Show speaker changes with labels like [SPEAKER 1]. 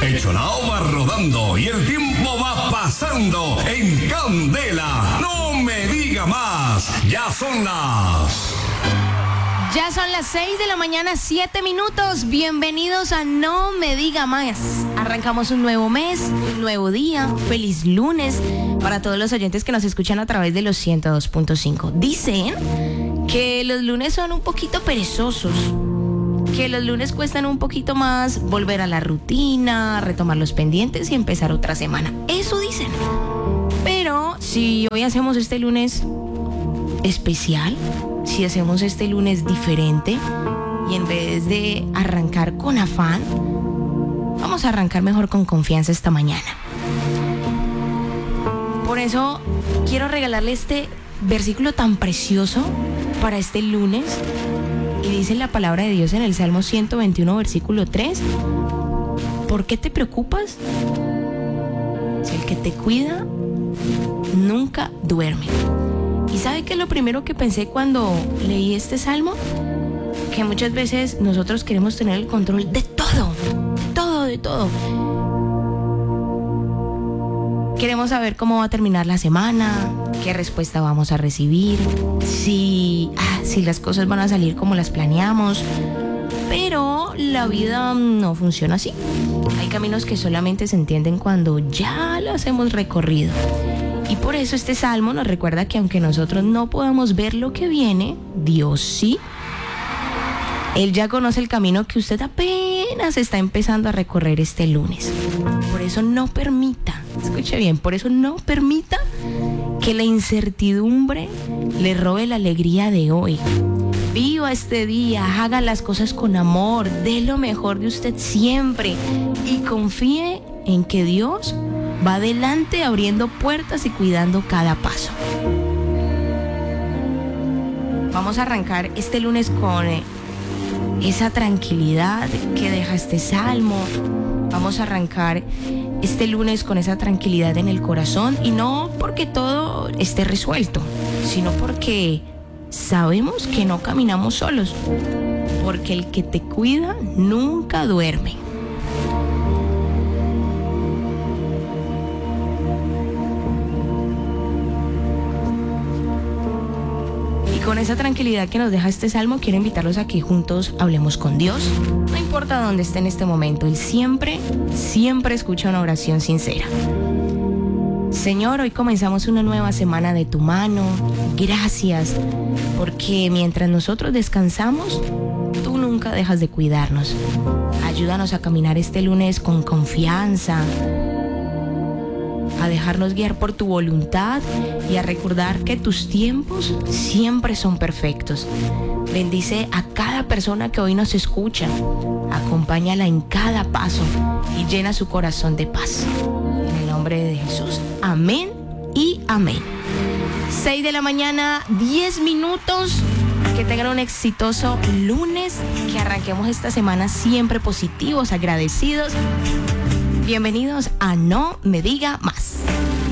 [SPEAKER 1] El Cholao va rodando y el tiempo va pasando en candela. No me diga más. Ya son las
[SPEAKER 2] 6 de la mañana, 7 minutos. Bienvenidos a No Me Diga Más. Arrancamos un nuevo mes, un nuevo día. Feliz lunes para todos los oyentes que nos escuchan a través de los 102.5. Dicen que los lunes son un poquito perezosos, que los lunes cuestan un poquito más volver a la rutina, retomar los pendientes y empezar otra semana. Eso dicen. Pero si hoy hacemos este lunes especial, si hacemos este lunes diferente y en vez de arrancar con afán, vamos a arrancar mejor con confianza esta mañana. Por eso quiero regalarle este versículo tan precioso para este lunes. Y dice la palabra de Dios en el Salmo 121, versículo 3. ¿Por qué te preocupas? Si el que te cuida nunca duerme. ¿Y sabe qué es lo primero que pensé cuando leí este salmo? Que muchas veces nosotros queremos tener el control de todo. Queremos saber cómo va a terminar la semana, qué respuesta vamos a recibir, si las cosas van a salir como las planeamos. Pero la vida no funciona así. Hay caminos que solamente se entienden cuando ya los hemos recorrido. Y por eso este salmo nos recuerda que aunque nosotros no podamos ver lo que viene, Dios sí. Él ya conoce el camino que usted apenas está empezando a recorrer este lunes. Por eso no permita, escuche bien, por eso no permita que la incertidumbre le robe la alegría de hoy. Viva este día, haga las cosas con amor, dé lo mejor de usted siempre y confíe en que Dios va adelante abriendo puertas y cuidando cada paso. Vamos a arrancar este lunes con esa tranquilidad que deja este salmo. Vamos a arrancar este lunes con esa tranquilidad en el corazón, y no porque todo esté resuelto, sino porque sabemos que no caminamos solos, porque el que te cuida nunca duerme. Con esa tranquilidad que nos deja este salmo, quiero invitarlos a que juntos hablemos con Dios. No importa dónde esté en este momento, Él siempre escucha una oración sincera. Señor, hoy comenzamos una nueva semana de tu mano. Gracias, porque mientras nosotros descansamos, tú nunca dejas de cuidarnos. Ayúdanos a caminar este lunes con confianza, a dejarnos guiar por tu voluntad y a recordar que tus tiempos siempre son perfectos. Bendice a cada persona que hoy nos escucha, acompáñala en cada paso y llena su corazón de paz. En el nombre de Jesús, amén y amén. 6 de la mañana, 10 minutos. Que tengan un exitoso lunes, que arranquemos esta semana siempre positivos, agradecidos. Bienvenidos a No Me Diga Más.